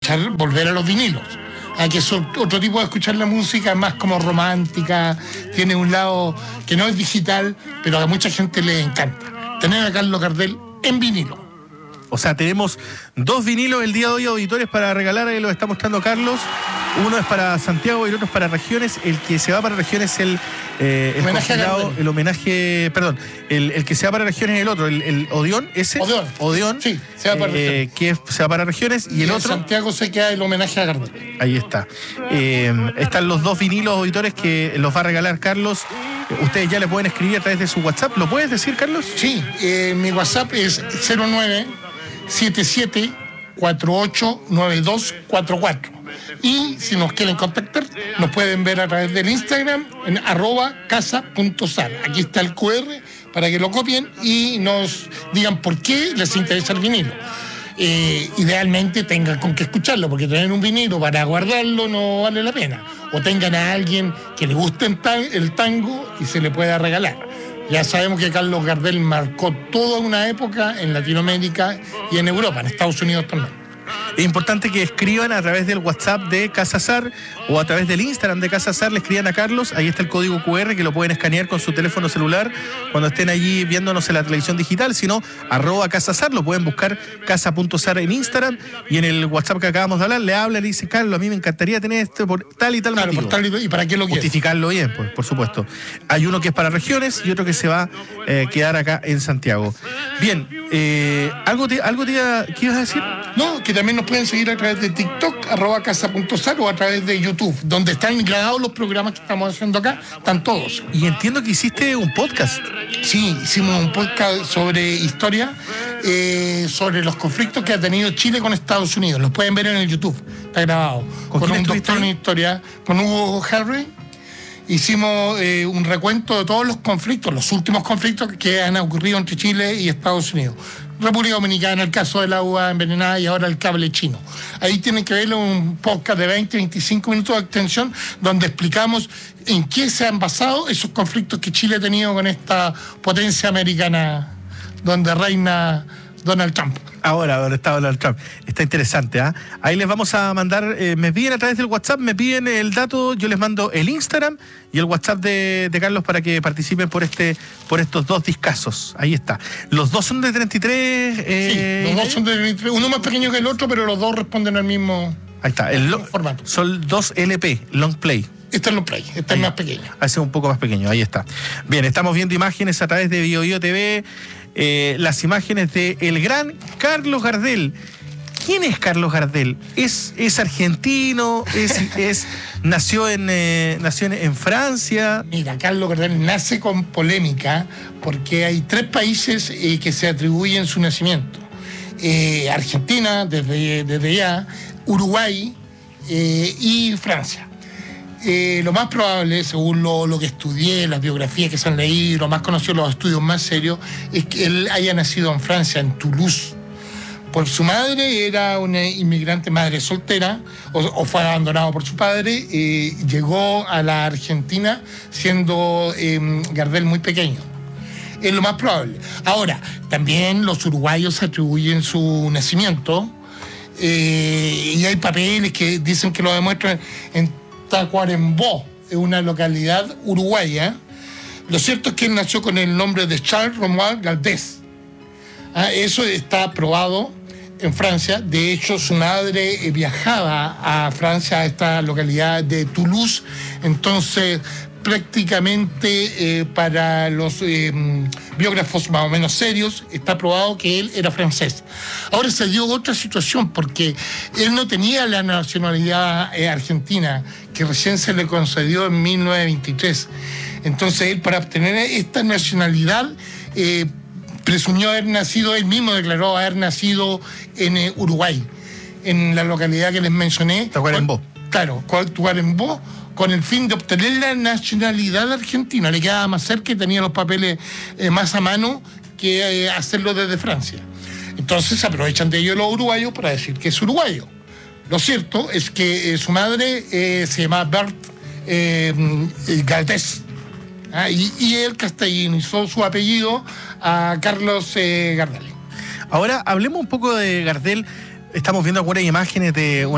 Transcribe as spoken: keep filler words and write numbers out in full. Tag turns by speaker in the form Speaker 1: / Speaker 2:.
Speaker 1: escuchar, volver a los vinilos. Ah, que es otro tipo de escuchar la música, más como romántica, tiene un lado que no es digital, pero a mucha gente le encanta. Tener a Carlos Gardel en vinilo.
Speaker 2: O sea, tenemos dos vinilos el día de hoy, auditores, para regalar, ahí lo está mostrando Carlos. Uno es para Santiago y el otro es para Regiones. El que se va para Regiones es el, eh, el
Speaker 1: homenaje
Speaker 2: compilado, el homenaje, perdón, el, el que se va para Regiones es el otro, el, el Odeón, ese.
Speaker 1: Odeón.
Speaker 2: Odeón.
Speaker 1: Sí, se va para
Speaker 2: eh,
Speaker 1: Regiones.
Speaker 2: Que es, se va para Regiones y, y el otro.
Speaker 1: Santiago se queda el homenaje a Gardel.
Speaker 2: Ahí está. Eh, están los dos vinilos, auditores, que los va a regalar Carlos. Ustedes ya le pueden escribir a través de su WhatsApp. ¿Lo puedes decir, Carlos?
Speaker 1: Sí, eh, mi WhatsApp es cero nueve siete siete cuatro ocho nueve dos cuatro cuatro. Y si nos quieren contactar, nos pueden ver a través del Instagram en arroba casa.sar. Aquí está el cu erre para que lo copien y nos digan por qué les interesa el vinilo. Eh, idealmente tengan con qué escucharlo, porque tener un vinilo para guardarlo no vale la pena. O tengan a alguien que le guste el tango y se le pueda regalar. Ya sabemos que Carlos Gardel marcó toda una época en Latinoamérica y en Europa, en Estados Unidos también.
Speaker 2: Es importante que escriban a través del WhatsApp de Casa Sar o a través del Instagram de Casa Sar, le escriban a Carlos. Ahí está el código cu erre que lo pueden escanear con su teléfono celular cuando estén allí viéndonos en la televisión digital. Si no, arroba Casa Sar, lo pueden buscar casa.sar en Instagram, y en el WhatsApp que acabamos de hablar le hablan y dice: Carlos, a mí me encantaría tener esto por tal y tal
Speaker 1: claro,
Speaker 2: motivo.
Speaker 1: Por tal y, ¿y para qué lo quieres?
Speaker 2: Justificarlo bien, pues, por supuesto. Hay uno que es para Regiones y otro que se va a eh, quedar acá en Santiago. Bien, eh, ¿algo, te, algo te, ¿qué ibas a decir?
Speaker 1: No, que también nos pueden seguir a través de TikTok, arroba casa.sar, o a través de YouTube, donde están grabados los programas que estamos haciendo acá, están todos.
Speaker 2: Y entiendo que hiciste un podcast.
Speaker 1: Sí, hicimos un podcast sobre historia, eh, sobre los conflictos que ha tenido Chile con Estados Unidos. Los pueden ver en el YouTube, está grabado.
Speaker 2: ¿Con,
Speaker 1: con
Speaker 2: quién
Speaker 1: un doctor en historia, con Hugo Harry. Hicimos eh, un recuento de todos los conflictos, los últimos conflictos que han ocurrido entre Chile y Estados Unidos. República Dominicana, el caso del agua envenenada y ahora el cable chino. Ahí tienen que ver un podcast de veinte, veinticinco minutos de extensión donde explicamos en qué se han basado esos conflictos que Chile ha tenido con esta potencia americana donde reina Donald Trump.
Speaker 2: Ahora, donde está Donald Trump. Está interesante, ¿ah? ¿eh? Ahí les vamos a mandar, eh, me piden a través del WhatsApp, me piden el dato, yo les mando el Instagram y el WhatsApp de, de Carlos para que participen por este, por estos dos discazos. Ahí está. Los dos son de treinta y tres. Eh,
Speaker 1: sí, los dos son de treinta y tres. Uno más pequeño que el otro, pero los dos responden al mismo.
Speaker 2: Ahí está. El lo, formato. Son dos L P, long play.
Speaker 1: Este es long play, este ahí, es más pequeño.
Speaker 2: Hace un poco más pequeño, ahí está. Bien, estamos viendo imágenes a través de Bio Bio T V. Eh, las imágenes de el gran Carlos Gardel. ¿Quién es Carlos Gardel? ¿Es, es argentino? ¿Es, es, nació, en, eh, nació en, en Francia?
Speaker 1: Mira, Carlos Gardel nace con polémica porque hay tres países eh, que se atribuyen su nacimiento. Eh, Argentina, desde, desde ya, Uruguay eh, y Francia. Eh, lo más probable, según lo, lo que estudié, las biografías que se han leído, lo más conocido, los estudios más serios, es que él haya nacido en Francia, en Toulouse. Por su madre, era una inmigrante, madre soltera, o, o fue abandonado por su padre, eh, llegó a la Argentina siendo eh, Gardel muy pequeño. Es lo más probable. Ahora, también los uruguayos atribuyen su nacimiento, eh, y hay papeles que dicen que lo demuestran en Tacuarembó, es una localidad uruguaya. Lo cierto es que él nació con el nombre de Charles Romuald Galdés. Ah, eso está probado en Francia. De hecho, su madre viajaba a Francia, a esta localidad de Toulouse. Entonces, prácticamente eh, para los eh, biógrafos más o menos serios, está probado que él era francés. Ahora se dio otra situación, porque él no tenía la nacionalidad eh, argentina, que recién se le concedió en mil novecientos veintitrés. Entonces él, para obtener esta nacionalidad, eh, presumió haber nacido, él mismo declaró haber nacido en eh, Uruguay, en la localidad que les mencioné.
Speaker 2: Tacuarembó.
Speaker 1: Claro, Tacuarembó, con el fin de obtener la nacionalidad argentina. Le quedaba más cerca y tenía los papeles eh, más a mano que eh, hacerlo desde Francia. Entonces aprovechan de ello los uruguayos para decir que es uruguayo. Lo cierto es que eh, su madre eh, se llama Bert eh, Galdés, ¿ah? y, y él castellanizó su apellido a Carlos eh, Gardel.
Speaker 2: Ahora hablemos un poco de Gardel. Estamos viendo algunas imágenes de